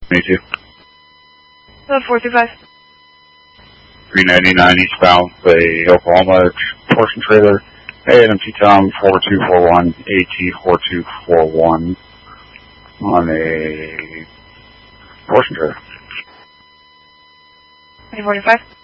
Me too. Load 425. 399 eastbound, the Oklahoma portion trailer, AMT Tom 4241, AT 4241 on a portion trailer. 345.